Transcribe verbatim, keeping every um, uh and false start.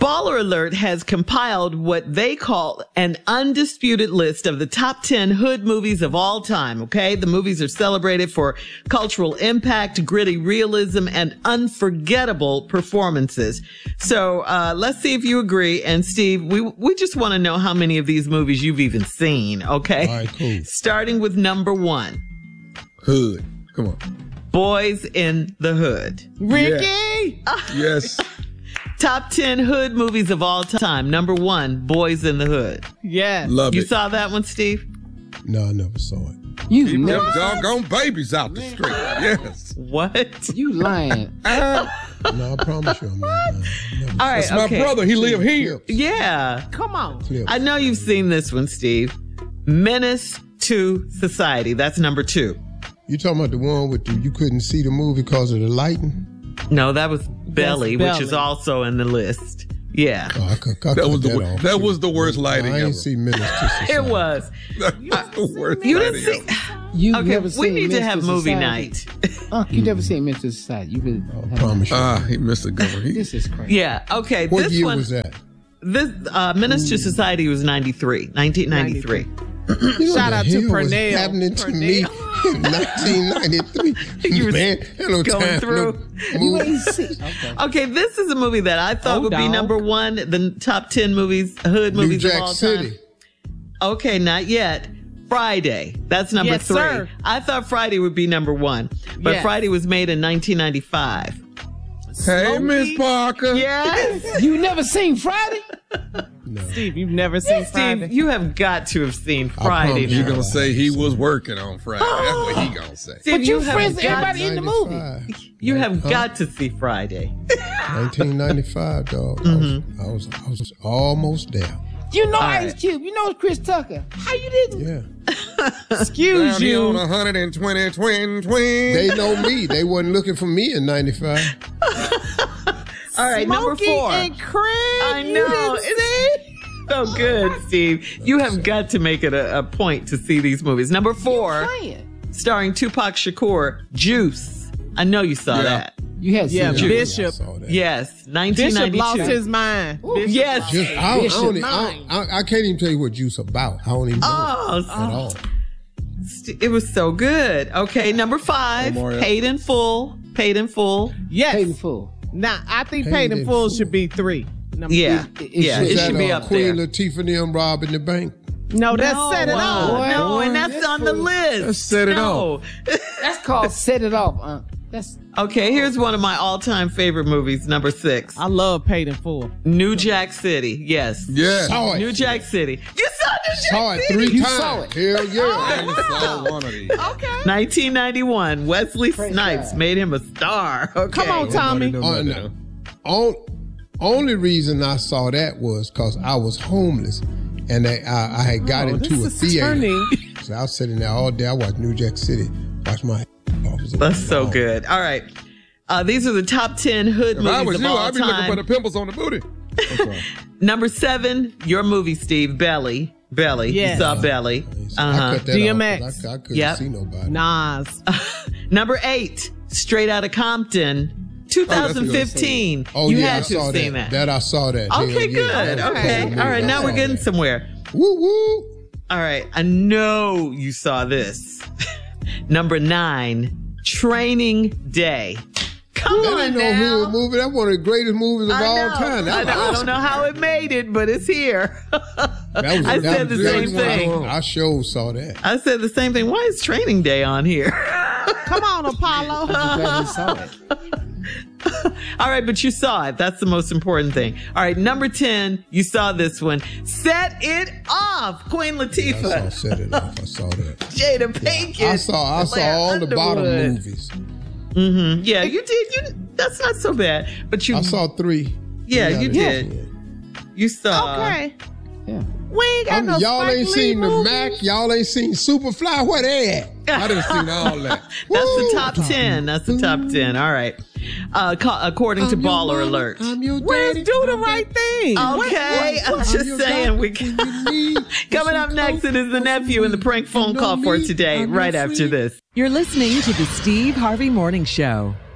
Baller Alert has compiled what they call an undisputed list of the top ten hood movies of all time, okay? The movies are celebrated for cultural impact, gritty realism, and unforgettable performances. So uh let's see if you agree. And Steve, we we just want to know how many of these movies you've even seen, okay? All right, cool. Starting with number one. Hood. Come on. Boys in the Hood. Ricky! Yeah. Yes. Top ten hood movies of all time. Number one, Boys in the Hood. Yeah. Love You it. saw that one, Steve? No, I never saw it. You Keep never. them doggone babies out the street. Yes. What? You lying. Uh, No, I promise you I'm not lying. Never All right, that's my okay. brother. He live here. Yeah. Come on. Clips. I know you've seen this one, Steve. Menace to Society. That's number two. You talking about the one with the, you couldn't see the movie because of the lighting? No, that was Belly, which Belly. is also in the list. Yeah. Oh, I could, I That cut was the that wor- off, that too. was the worst lighting I ever. ain't see Menace to Society. It was. That's the worst You lighting didn't see. ever. You Okay, never we seen need to Mister have movie Society. night. Uh, you never seen Mister Society. You really. I promise you. Ah, he missed a good one. He, This is crazy. Yeah. Okay. what this year one. was that? This uh, Menace to Society was ninety-three. nineteen ninety-three. You know Shout the out to hell was Pernell. happening to me in nineteen ninety-three. You were Man, hello going time. through. No You movie. ain't see. Okay. Okay, this is a movie that I thought Oh, would be dog. number one, the top ten movies, hood New movies of Jack all City. time. Okay, not yet. Friday. That's number Yes, three. sir. I thought Friday would be number one, but Yes. Friday was made in nineteen ninety-five. hey, Miss Parker. Yes. You never seen Friday? Steve, you've never seen Friday. Steve, you have got to have seen Friday promise He now. gonna say he was working on Friday. That's what he gonna say. Steve, But you have friends with got- everybody in the movie. ninety-five. You have Huh? got to see Friday. nineteen ninety-five, dog. Mm-hmm. I, was, I was I was almost there. You know All Ice right. Cube. You know Chris Tucker. How you didn't? Yeah. Excuse Down here on you. one hundred twenty twin twin. They know me. They wasn't looking for me in ninety-five. All right, number Smokey four. and Craig. I you know. didn't see? It's so good, Steve. You have got to make it a, a point to see these movies. Number four, Playing. starring Tupac Shakur, Juice. I know you saw Yeah. that. You had Yeah, seen Juice. it. I Bishop. saw that. Yes, nineteen Bishop ninety-two. lost his mind. Bishop Yes. lost Just, his I, don't, I, Bishop don't, I, mind. I, I can't even tell you what Juice about. I don't even know Oh, at all. st- it was so good. Okay, number five, Oh, Mario. Paid in Full. Paid in Full. Yes. Paid in full. Now, I think Paid Paid in in Full Full. should be three. Number Yeah, It- it yeah, should- it Was should that, be uh, up Queen three. there. Latifah and them robbing the bank? No, that's No, set it uh, off. No, and that's That's on the for- list. Let's set it no. That's called Set It Off. Uh, that's Okay, here's one of my all-time favorite movies, number six. I love Paid in Full. New Jack City. Yes. Yeah. Saw it. New Jack City. You saw New Jack Saw it City? three You times. saw it. Hell yeah. I saw one of these. Okay. nineteen ninety-one. Wesley Praise Snipes God. made him a star. Okay. Come on, Tommy. Nobody Oh, know no. that. On, only reason I saw that was because I was homeless and I, I, I had got Oh, into a this is theater. turning. So I was sitting there all day. I watched New Jack City. Watch my office. That's so good. All right. Uh, these are the top ten hood If I movies was of you, all I'd be looking time. for the pimples on the booty. I'm sorry. Number seven, your movie, Steve. Belly. Belly. Yes. You saw Belly. I Uh-huh. cut that D M off 'cause X. I, I couldn't Yep. see nobody. Nas. Number eight, Straight Outta Compton. twenty fifteen. Oh, you yeah, had I to saw have that. seen that. That I saw that. Okay, Hell yeah. good. That was a Okay. cool movie. All right, I now saw we're getting that. somewhere. Woo woo. All right, I know you saw this. Number nine, Training Day. Come That on ain't no now. hood movie. That's one of the greatest movies of I all know. time. I, That know. I was don't know how it made it, but it's here. That was, I that said was the really same one I- thing. I sure saw that. I said the same thing. Why is Training Day on here? Come on, Apollo. I'm glad you saw it. All right, but you saw it. That's the most important thing. All right, number ten, you saw this one. Set It Off, Queen I saw Latifah, Set It Off. I saw that. Jada Pinkett. I saw I saw Blair all the bottom Underwood. movies. Mm-hmm. Yeah, you did. You that's not so bad. But you, I saw three. yeah, Three you out of did. ten. You saw. Okay. Yeah. We ain't got I'm- no y'all Spike ain't Lee seen the movies. Mac. Y'all ain't seen Superfly. Where they at? I done seen all that. That's the Woo! top ten. That's the top ten. All right. Uh, co- according to I'm your Baller mama, Alert. I'm your Where's daddy. Do the Right Thing? Okay, I'm I'm just your saying. We doctor when you need coming up some next. It is the coke, nephew and the prank phone you know call for me, today. I'm your Right after friend. this. You're listening to the Steve Harvey Morning Show.